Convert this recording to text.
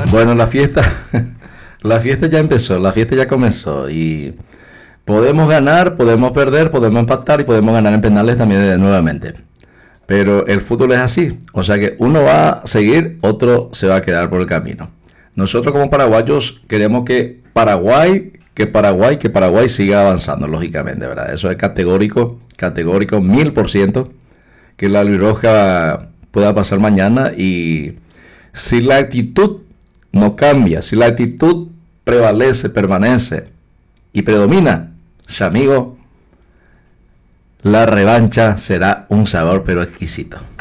Bueno, la fiesta, la fiesta ya empezó, la fiesta ya comenzó y podemos ganar, podemos perder, podemos empatar y podemos ganar en penales también nuevamente. Pero el fútbol es así, o sea que uno va a seguir, otro se va a quedar por el camino. Nosotros como paraguayos queremos que Paraguay siga avanzando, lógicamente, ¿verdad? Eso es categórico, categórico, 1000%, que la albirroja pueda pasar mañana y si la actitud no cambia, si la actitud prevalece, permanece y predomina, ya amigo, la revancha será un sabor pero exquisito.